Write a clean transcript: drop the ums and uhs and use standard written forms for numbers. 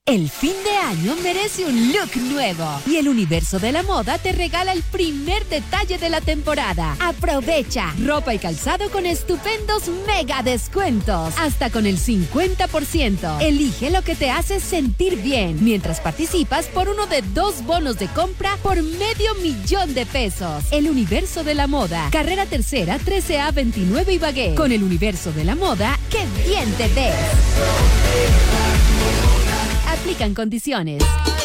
El fin de año merece un look nuevo y el Universo de la Moda te regala el primer detalle de la temporada. Aprovecha ropa y calzado con estupendos mega descuentos, hasta con el 50%. Elige lo que te hace sentir bien mientras participas por uno de 2 bonos de compra por $500,000 pesos. El Universo de la Moda, Carrera Tercera 13A 29 Ibagué. Con el Universo de la Moda, ¡qué bien te ves! Aplican condiciones.